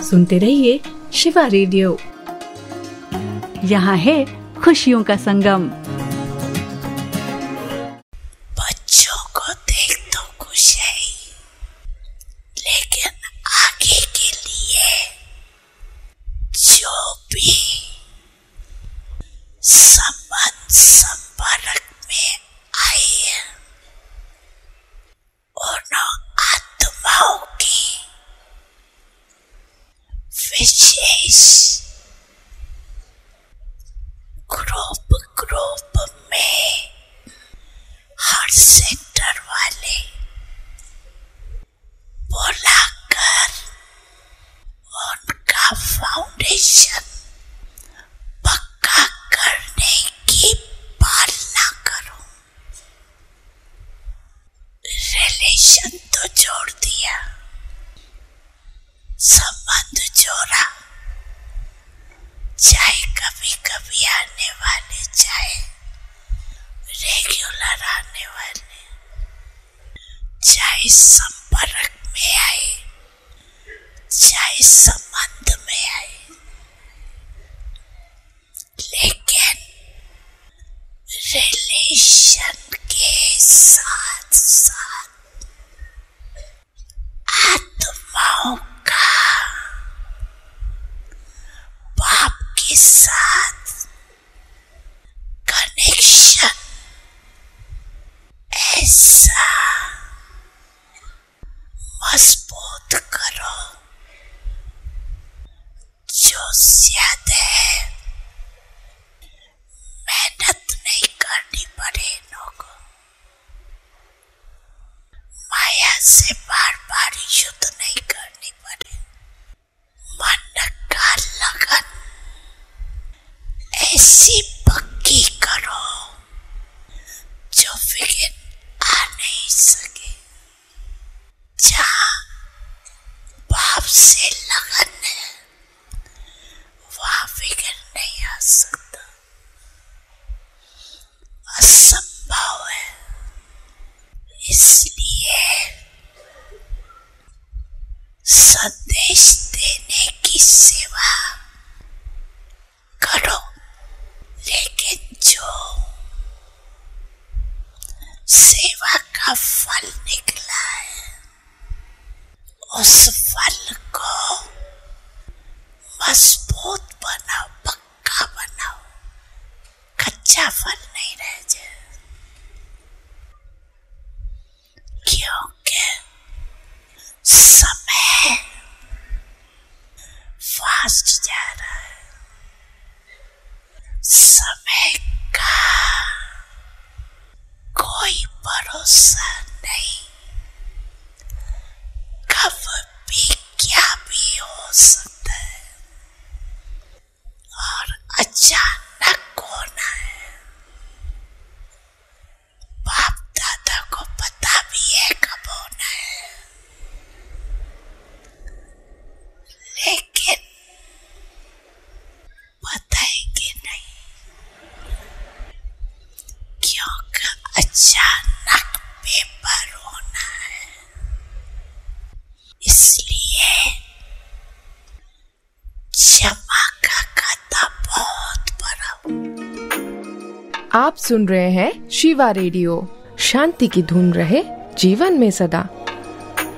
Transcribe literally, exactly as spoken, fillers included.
सुनते रहिए शिवा रेडियो। यहाँ है खुशियों का संगम। बच्चों को देख तो खुश है, लेकिन आगे के लिए जो भी संबंध संपर्क में आए उन आत्माओं की विशेष ग्रुप ग्रुप में हर सेक्टर वाले बुलाकर उनका फाउंडेशन पक्का करने की पालना करो। रिलेशन तो जोड़ दिया, संबंध जोड़ा, चाहे कभी कभी आने वाले, चाहे रेगुलर आने वाले, चाहे संपर्क में आए, चाहे संबंध में आए, लेकिन रिलेशन के साथ साथ आत्माओं का बाप के साथ कनेक्शन ऐसा मजबूत करो जो ज्यादा मेहनत नहीं करनी पड़े लोगों, माया से बार बार युद्ध नहीं करनी पड़े, मन का लगन ऐसी पक्की करो जो विघ्न आ नहीं सके। जहाँ बाप से लगन है वहाँ विघ्न नहीं आ सकता, असंभव है। इसलिए संदेश देने की सेवा करो, लेकिन जो सेवा का फल निकला है उस फल को मजबूत बनाओ, पक्का बनाओ, कच्चा फल नहीं रह जाए। क्योंकि समय फास्ट जा रहा है, समय का कोई भरोसा नहीं, कब भी क्या भी हो सकता है और अचानक होना है। बाप दादा को पता भी है कब होना है, लेकिन बताएंगे नहीं, क्योंकि अचानक पेपर होना है। इसलिए क्षमा का खाता बहुत बड़ा। आप सुन रहे हैं शिवा रेडियो। शांति की धुन रहे जीवन में सदा।